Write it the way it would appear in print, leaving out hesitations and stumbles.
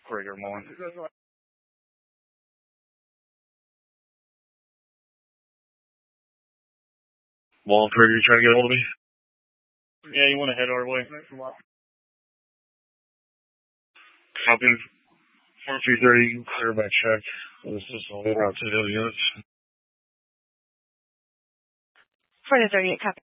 Greater Mullen. Mullen, Prager, you trying to get a hold of me? Yeah, you want to head our way? Copy. 4330, clear back check. This is all around 2 units. 4038, copy.